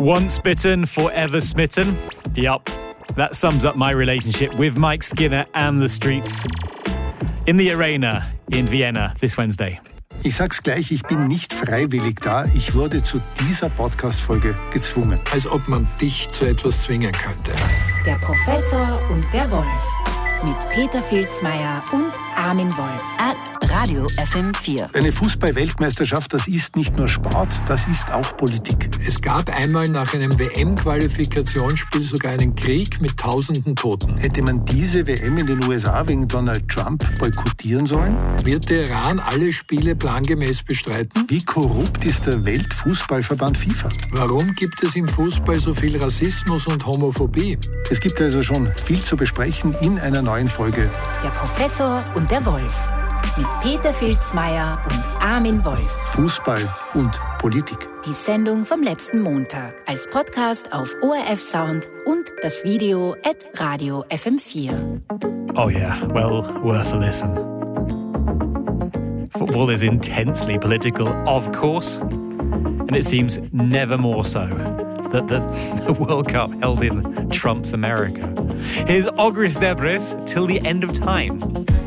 Once bitten, forever smitten. Yup, that sums up my relationship with Mike Skinner and the Streets. In the Arena in Vienna this Wednesday. Ich sag's gleich, ich bin nicht freiwillig da. Ich wurde zu dieser Podcast-Folge gezwungen. Als ob man dich zu etwas zwingen könnte. Der Professor und der Wolf. Mit Peter Filzmeier und Armin Wolf. Radio FM4. Eine Fußball-Weltmeisterschaft, das ist nicht nur Sport, das ist auch Politik. Es gab einmal nach einem WM-Qualifikationsspiel sogar einen Krieg mit tausenden Toten. Hätte man diese WM in den USA wegen Donald Trump boykottieren sollen? Wird der Iran alle Spiele plangemäß bestreiten? Wie korrupt ist der Weltfußballverband FIFA? Warum gibt es im Fußball so viel Rassismus und Homophobie? Es gibt also schon viel zu besprechen in einer neuen Folge. Der Professor und der Wolf. Mit Peter Filzmeier und Armin Wolf. Fußball und Politik. Die Sendung vom letzten Montag als Podcast auf ORF Sound und das Video at Radio FM4. Oh yeah, well, worth a listen. Football is intensely political, of course, and it seems never more so that the World Cup held in Trump's America. Here's Ogris Debris till the end of time.